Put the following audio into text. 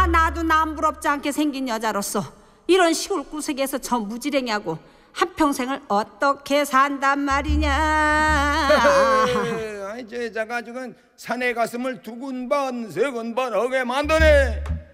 나도 남부럽지 않게 생긴 여자로서 이런 시골 구석에서 저 무지랭이하고 한평생을 어떻게 산단 말이냐. 아이 저 여자가 지금 사내 가슴을 두근반 세근반 하게 만드네.